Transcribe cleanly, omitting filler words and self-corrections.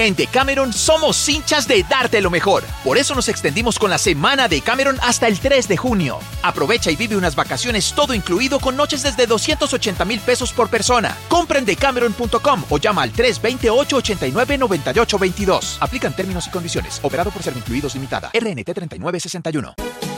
En Decameron somos hinchas de darte lo mejor. Por eso nos extendimos con la semana Decameron hasta el 3 de junio. Aprovecha y vive unas vacaciones todo incluido con noches desde 280,000 pesos por persona. Compra en decameron.com o llama al 320-889-9822. Aplican términos y condiciones. Operado por Servincluidos Limitada. RNT 3961.